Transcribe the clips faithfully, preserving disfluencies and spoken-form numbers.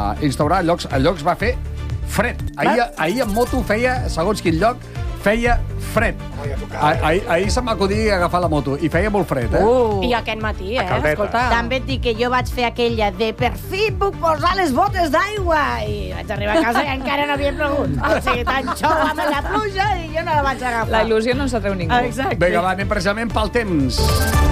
instaurar a llocs, a llocs va fer fred. Ahir, ahir en moto feia, segons quin lloc, feia fred. Ahir, ahir se'm va acudir agafar la moto i feia molt fred, eh? Uh. I aquest matí, eh? Escolta. També et dic que jo vaig fer aquella de per fi puc posar les botes d'aigua i vaig arribar a casa i encara no havia plogut. O sigui, tan xou amb la pluja i jo no la vaig agafar. La il·lusió no s'atreu ningú. Exacte. Vinga, va, anem precisament pel temps.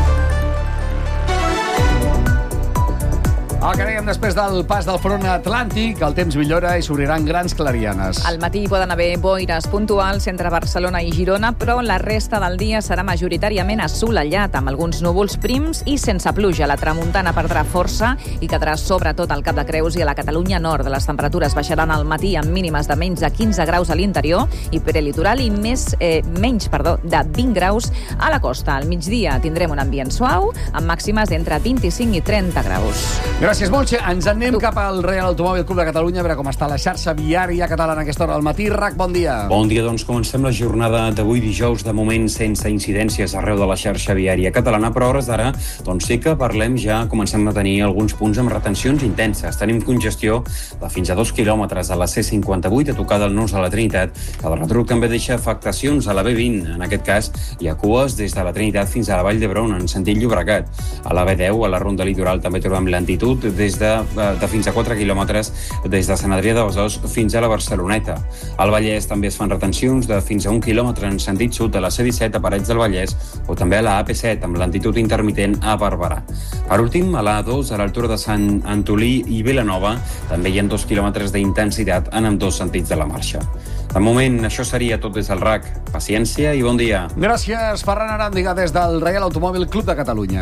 El que dèiem després del pas del front atlàntic, el temps millora i s'obriran grans clarianes. Al matí poden haver boires puntuals entre Barcelona i Girona, però la resta del dia serà majoritàriament assolellat, amb alguns núvols prims i sense pluja. La tramuntana perdrà força i quedarà sobretot al Cap de Creus i a la Catalunya nord. Les temperatures baixaran al matí amb mínimes de menys de quinze graus a l'interior i prelitoral i més, eh, menys perdó, de vint graus a la costa. Al migdia tindrem un ambient suau, amb màximes d'entre vint-i-cinc i trenta graus. Gràcies, Montse. Ens en anem cap al Reial Automòbil Club de Catalunya a veure com està la xarxa viària catalana a aquesta hora del matí. Rac, bon dia. Bon dia, doncs comencem la jornada d'avui dijous, de moment sense incidències arreu de la xarxa viària catalana, però a hores d'ara doncs sí que parlem, ja comencem a tenir alguns punts amb retencions intenses. Tenim congestió de fins a dos quilòmetres a la C cinquanta-vuit, a tocar del Nus a la Trinitat. El retruc també deixa afectacions a la B vint. En aquest cas, hi ha cues des de la Trinitat fins a la Vall d'Hebron, en sentit Llobregat. A la B deu, a la Ronda Litoral, també trobem lentitud des de, de fins a quatre quilòmetres des de Sant Adrià de Besòs fins a la Barceloneta. Al Vallès també es fan retencions de fins a un quilòmetre en sentit sud a la C disset a Parets del Vallès o també a la A P set amb lentitud intermitent a Barberà. Per últim, a la A dos, a l'altura de Sant Antolí i Vilanova, també hi ha dos quilòmetres d'intensitat en ambdós sentits de la marxa. De moment, això seria tot des del R A C. Paciència i bon dia. Gràcies, Ferran Aràndiga, des del Reial Automòbil Club de Catalunya.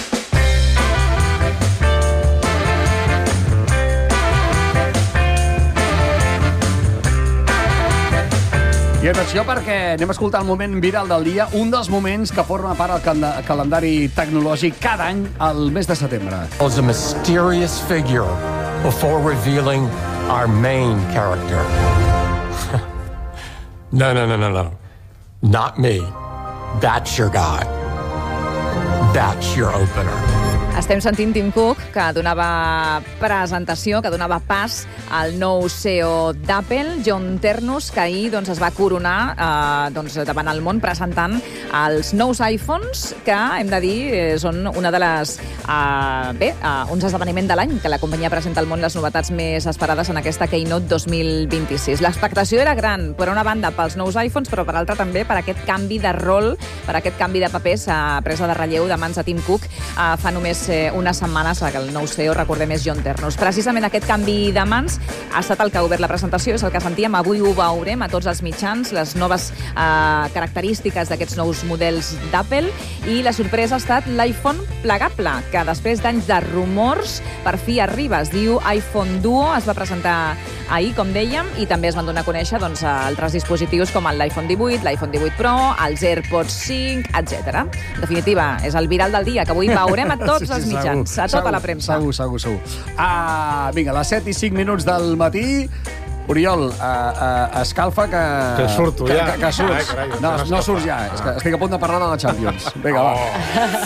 I atenció, perquè anem a escoltar el moment viral del dia, un dels moments que forma part del calendari tecnològic cada any al mes de setembre. Was a mysterious figure before revealing our main character. no, no, no, no, no. Not me. That's your guy. That's your opener. Estem sentint Tim Cook, que donava presentació, que donava pas al nou C E O d'Apple, John Ternus, que ahir doncs, es va coronar eh, doncs, davant el món presentant els nous iPhones, que hem de dir eh, són una de les eh, bé, eh, uns esdeveniments de l'any, que la companyia presenta al món les novetats més esperades en aquesta Keynote dos mil vint-i-sis. L'expectació era gran, per una banda, pels nous iPhones, però per altra també per aquest canvi de rol, per aquest canvi de papers, eh, presa de relleu de mans de Tim Cook eh, fa només eh, unes setmanes que el nou C E O, recordem, és John Ternus. Precisament aquest canvi de mans ha estat el que ha obert la presentació, és el que sentíem, avui ho veurem a tots els mitjans, les noves eh, característiques d'aquests nous models d'Apple, i la sorpresa ha estat l'iPhone plegable, que després d'anys de rumors per fi arriba. Es diu iPhone Duo, es va presentar ahir, com dèiem, i també es van donar a conèixer doncs, altres dispositius com l'iPhone divuit, l'iPhone divuit Pro, els AirPods cinc, etcètera. En definitiva, és el viral del dia, que avui veurem a tots sí, sí, els mitjans. A tota segur, la premsa. Segur, segur, segur. Ah, vinga, a les set i cinc minuts del matí, Oriol, uh, uh, escalfa que... Que surto que, ja. Que, que surts. Ai, carai, no, no surts ja, és que estic a punt de parlar de la Champions. Vinga, oh. va.